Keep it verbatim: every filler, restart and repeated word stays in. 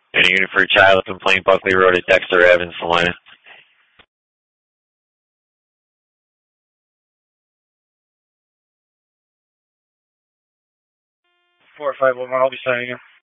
Any unit for a child complaint, Buckley Road at Dexter Evans, Salina. four five one one, I'll be signing in.